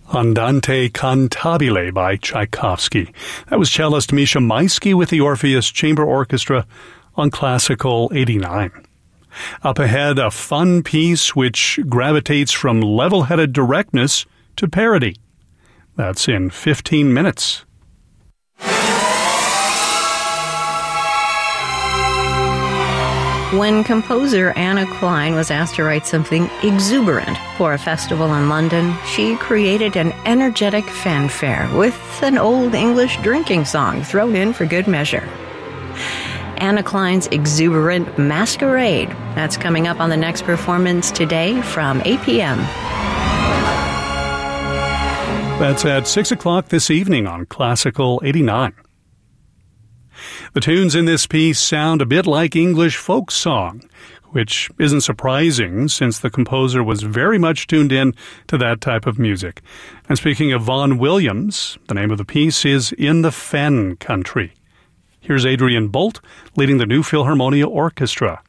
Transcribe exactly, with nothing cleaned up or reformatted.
Andante Cantabile by Tchaikovsky. That was cellist Misha Maisky with the Orpheus Chamber Orchestra on Classical eighty-nine. Up ahead, a fun piece which gravitates from level-headed directness to parody. That's in fifteen minutes. When composer Anna Klein was asked to write something exuberant for a festival in London, she created an energetic fanfare with an old English drinking song thrown in for good measure. Anna Klein's exuberant Masquerade. That's coming up on the next performance today from eight p.m. That's at six o'clock this evening on Classical eighty-nine. The tunes in this piece sound a bit like English folk song, which isn't surprising since the composer was very much tuned in to that type of music. And speaking of Vaughan Williams, the name of the piece is In the Fen Country. Here's Adrian Bolt leading the New Philharmonia Orchestra.